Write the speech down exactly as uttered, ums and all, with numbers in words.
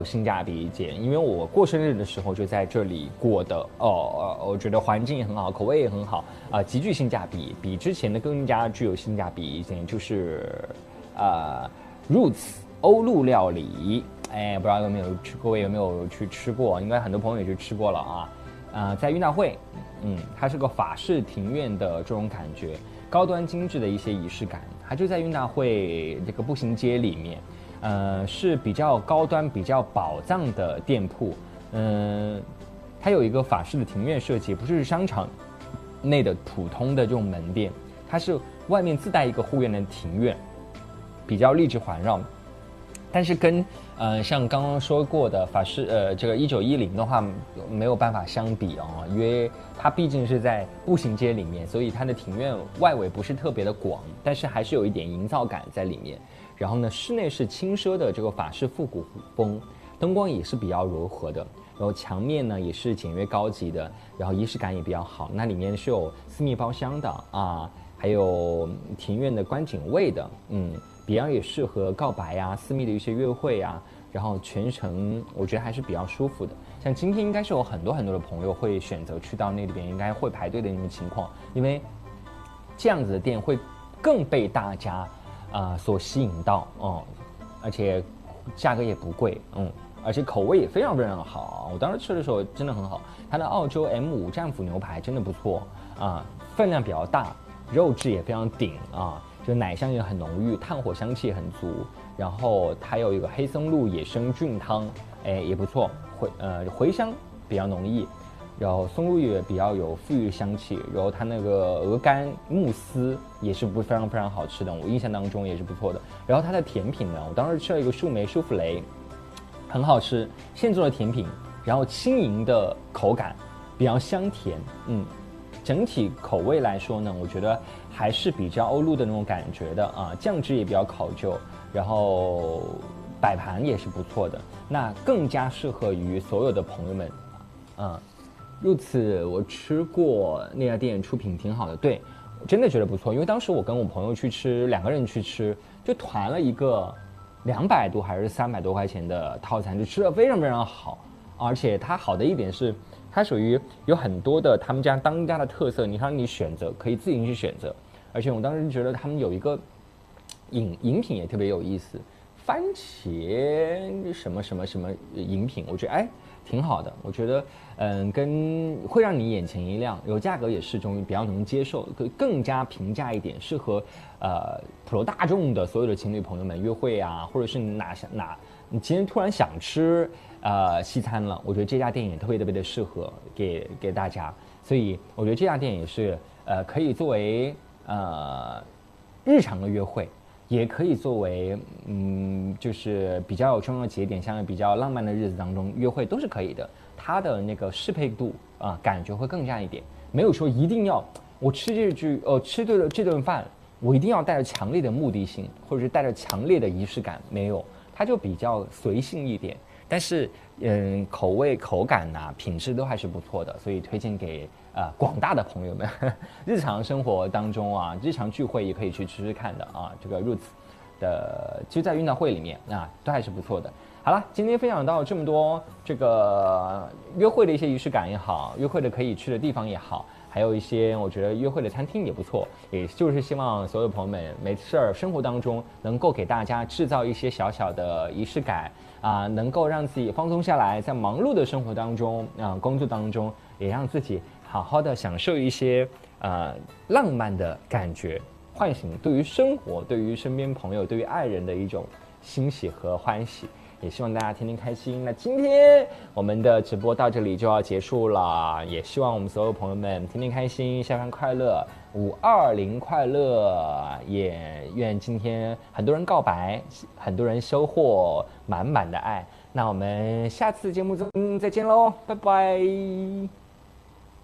性价比一点，因为我过生日的时候就在这里过的哦，我觉得环境也很好，口味也很好啊、呃，极具性价比，比之前的更加具有性价比一点，就是呃 Roots 欧陆料理，哎，不知道有没有吃，各位有没有去吃过？应该很多朋友也去吃过了啊。呃，在运大会，嗯，它是个法式庭院的这种感觉，高端精致的一些仪式感，它就在运大会这个步行街里面。呃，是比较高端、比较宝藏的店铺。嗯、呃，它有一个法式的庭院设计，不是商场内的普通的这种门店，它是外面自带一个护院的庭院，比较立直环绕。但是跟呃像刚刚说过的法式呃这个一九一零的话没有办法相比哦，因为它毕竟是在步行街里面，所以它的庭院外围不是特别的广，但是还是有一点营造感在里面。然后呢，室内是轻奢的这个法式复古风，灯光也是比较柔和的，然后墙面呢也是简约高级的，然后仪式感也比较好。那里面是有私密包厢的啊，还有庭院的观景位的，嗯，比较也适合告白呀、私密的一些约会呀。然后全程我觉得还是比较舒服的。像今天应该是有很多很多的朋友会选择去到那里边，应该会排队的那种情况，因为这样子的店会更被大家。啊、呃，所吸引到哦、嗯，而且价格也不贵，嗯，而且口味也非常非常好。我当时吃的时候真的很好，它的澳洲 M 五战斧牛排真的不错啊，分量比较大，肉质也非常顶啊，就奶香也很浓郁，炭火香气也很足。然后它有一个黑松露野生菌汤，哎也不错，茴呃茴香比较浓郁。然后松露也比较有馥郁香气，然后它那个鹅肝慕斯也是不非常非常好吃的，我印象当中也是不错的。然后它的甜品呢，我当时吃了一个树莓舒芙蕾，很好吃，现做的甜品，然后轻盈的口感，比较香甜，嗯，整体口味来说呢，我觉得还是比较欧陆的那种感觉的啊，酱汁也比较考究，然后摆盘也是不错的，那更加适合于所有的朋友们，嗯。如此，我吃过那家店，出品挺好的，对，我真的觉得不错。因为当时我跟我朋友去吃，两个人去吃，就团了一个两百多还是三百多块钱的套餐，就吃得非常非常好。而且它好的一点是，它属于有很多的他们家当家的特色，你让你选择，可以自行去选择。而且我当时觉得他们有一个饮饮品也特别有意思，番茄什么什么什么饮品，我觉得哎。挺好的，我觉得，嗯，跟会让你眼前一亮，有价格也适中，比较能接受，更更加平价一点，适合呃普罗大众的所有的情侣朋友们约会啊，或者是你哪想哪，你今天突然想吃呃西餐了，我觉得这家店也特别特别的适合给给大家，所以我觉得这家店也是呃可以作为呃日常的约会。也可以作为，嗯，就是比较有重要的节点，像比较浪漫的日子当中约会都是可以的。它的那个适配度啊、呃，感觉会更加一点，没有说一定要我吃这句，呃，吃对了这顿饭，我一定要带着强烈的目的性，或者是带着强烈的仪式感，没有，它就比较随性一点。但是，嗯，口味、口感呐、啊，品质都还是不错的，所以推荐给啊、呃、广大的朋友们，呵呵日常生活当中啊，日常聚会也可以去吃吃看的啊。这个 Roots 的就在运动会里面啊，都还是不错的。好了，今天分享到这么多这个约会的一些仪式感也好，约会的可以去的地方也好。还有一些我觉得约会的餐厅也不错，也就是希望所有朋友们没事儿生活当中能够给大家制造一些小小的仪式感啊、呃，能够让自己放松下来，在忙碌的生活当中啊、呃，工作当中也让自己好好的享受一些呃浪漫的感觉，唤醒对于生活、对于身边朋友、对于爱人的一种欣喜和欢喜。也希望大家天天开心。那今天我们的直播到这里就要结束了，也希望我们所有朋友们天天开心，下班快乐，五二零快乐！也愿今天很多人告白，很多人收获满满的爱。那我们下次节目中再见喽，拜拜。